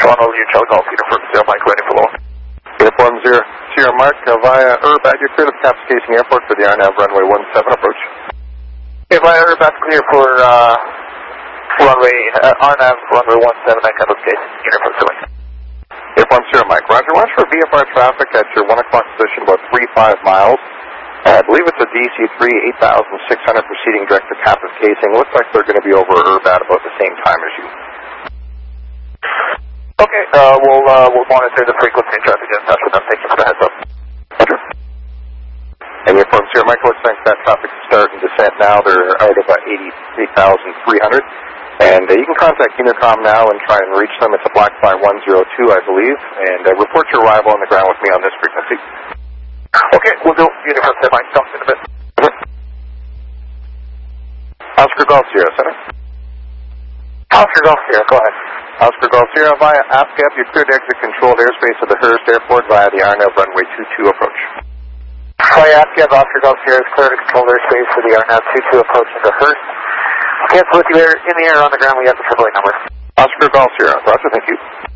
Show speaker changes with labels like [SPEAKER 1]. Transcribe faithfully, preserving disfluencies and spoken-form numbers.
[SPEAKER 1] Toronto, Utah, Golf, Uniform Zero, Mike, ready for low.
[SPEAKER 2] Uniform Zero, Sierra Mark, uh, via Urbat, you're clear to Caps Casing Airport for the R N A V runway one seven approach.
[SPEAKER 1] Okay, via Urbat, clear for uh, runway, uh, R N A V, runway one seven, nine, Caps Casing, Uniform Zero.
[SPEAKER 2] Uniform Zero, Mike, roger. Watch for V F R traffic at your one o'clock position, about three five miles. Uh, I believe it's a D C three, eight thousand six hundred proceeding direct to Capas Casing. Looks like they're going to be over Urbat about the same time as you.
[SPEAKER 1] Okay, uh, we'll uh, we'll monitor the frequency and traffic in touch with them. Thank you for the heads up.
[SPEAKER 2] Roger. And Uniform Zero, Mike, looks like that traffic is starting descent now. They're out of uh, eighty-three thousand three hundred. And uh, you can contact Unicom now and try and reach them. It's a Black Fly one zero two, I believe. And uh, report your arrival on the ground with me on this frequency.
[SPEAKER 1] Okay, we'll do Uniform Zero, Mike. Talk to you in a bit.
[SPEAKER 2] Oscar Golf Sierra, Center.
[SPEAKER 1] Oscar Golf Sierra, go ahead.
[SPEAKER 2] Oscar Golf Sierra via ASCAP, you're cleared to exit controlled airspace of the Hearst Airport via the R N A V runway two two approach.
[SPEAKER 1] Via ASCAP, Oscar Golf Sierra is cleared to controlled airspace for the R N A V two two approach into Hearst. Okay, so with you there in the air on the ground, we have the triple A number.
[SPEAKER 2] Oscar Golf Sierra, roger, thank you.